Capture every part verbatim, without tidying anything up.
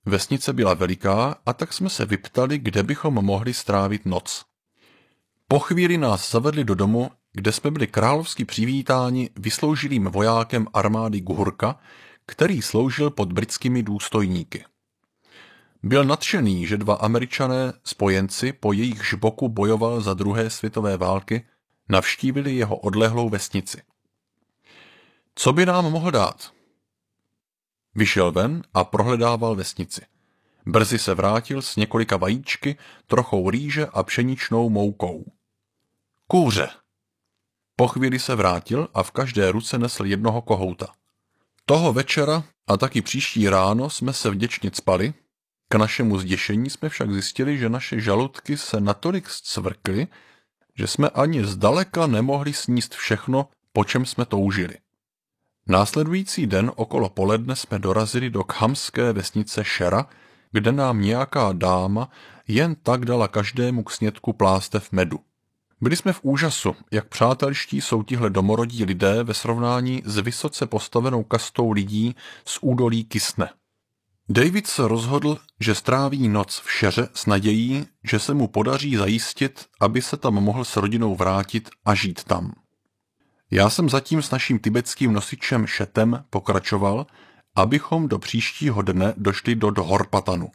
Vesnice byla veliká a tak jsme se vyptali, kde bychom mohli strávit noc. Po chvíli nás zavedli do domu, kde jsme byli královsky přivítáni vysloužilým vojákem armády Guhurka, který sloužil pod britskými důstojníky. Byl nadšený, že dva Američané, spojenci, po jejichž boku bojoval za druhé světové války, navštívili jeho odlehlou vesnici. Co by nám mohl dát? Vyšel ven a prohledával vesnici. Brzy se vrátil s několika vajíčky, trochou rýže a pšeničnou moukou. Kůře! Po chvíli se vrátil a v každé ruce nesl jednoho kohouta. Toho večera a taky příští ráno jsme se vděčně cpali, k našemu zděšení jsme však zjistili, že naše žaludky se natolik zcvrkly, že jsme ani zdaleka nemohli sníst všechno, po čem jsme toužili. Následující den okolo poledne jsme dorazili do khamské vesnice Šera, kde nám nějaká dáma jen tak dala každému k snědku plástev medu. Byli jsme v úžasu, jak přátelští jsou tihle domorodí lidé ve srovnání s vysoce postavenou kastou lidí z údolí Kisne. David se rozhodl, že stráví noc v Šeře s nadějí, že se mu podaří zajistit, aby se tam mohl s rodinou vrátit a žít tam. Já jsem zatím s naším tibetským nosičem Šetem pokračoval, abychom do příštího dne došli do Dhorpatanu.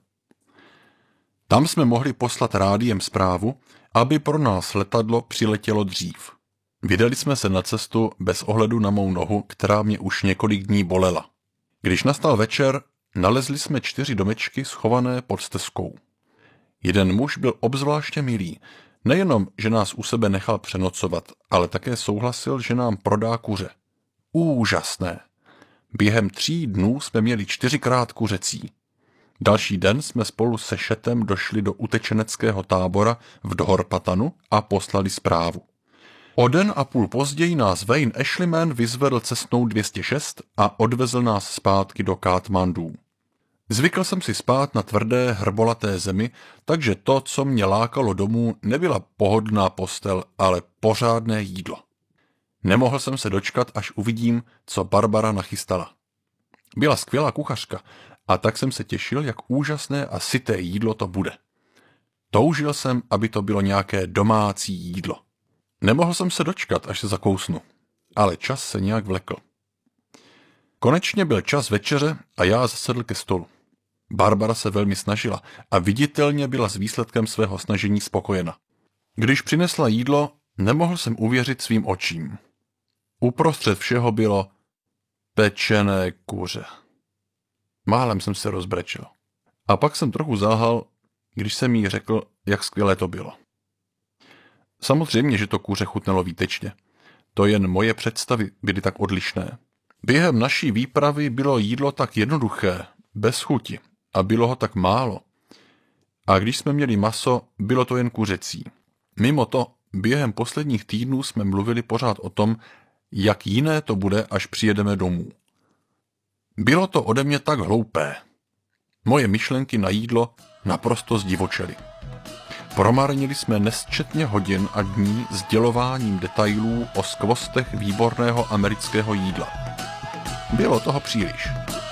Tam jsme mohli poslat rádiem zprávu, aby pro nás letadlo přiletělo dřív. Vydali jsme se na cestu bez ohledu na mou nohu, která mě už několik dní bolela. Když nastal večer, nalezli jsme čtyři domečky schované pod stezkou. Jeden muž byl obzvláště milý, nejenom, že nás u sebe nechal přenocovat, ale také souhlasil, že nám prodá kuře. Úžasné! Během tří dnů jsme měli čtyřikrát kuřecí. Další den jsme spolu se Šetem došli do utečeneckého tábora v Dhorpatanu a poslali zprávu. O den a půl později nás Wayne Ashleyman vyzvedl cestnou dvě stě šest a odvezl nás zpátky do Katmandu. Zvykl jsem si spát na tvrdé hrbolaté zemi, takže to, co mě lákalo domů, nebyla pohodlná postel, ale pořádné jídlo. Nemohl jsem se dočkat, až uvidím, co Barbara nachystala. Byla skvělá kuchařka a tak jsem se těšil, jak úžasné a syté jídlo to bude. Toužil jsem, aby to bylo nějaké domácí jídlo. Nemohl jsem se dočkat, až se zakousnu, ale čas se nějak vlekl. Konečně byl čas večeře a já zasedl ke stolu. Barbara se velmi snažila a viditelně byla s výsledkem svého snažení spokojena. Když přinesla jídlo, nemohl jsem uvěřit svým očím. Uprostřed všeho bylo pečené kuře. Málem jsem se rozbrečel. A pak jsem trochu záhal, když jsem jí řekl, jak skvělé to bylo. Samozřejmě, že to kuře chutnalo výtečně. To jen moje představy byly tak odlišné. Během naší výpravy bylo jídlo tak jednoduché, bez chuti, a bylo ho tak málo. A když jsme měli maso, bylo to jen kuřecí. Mimo to, během posledních týdnů jsme mluvili pořád o tom, jak jiné to bude, až přijedeme domů. Bylo to ode mě tak hloupé. Moje myšlenky na jídlo naprosto zdivočely. Promarnili jsme nesčetně hodin a dní sdělováním detailů o skvostech výborného amerického jídla. Bylo toho příliš.